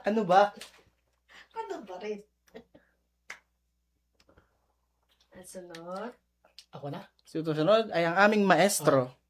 Ano ba? Ano ba rin? At sunod. Ako na? Susunod ay ang aming maestro.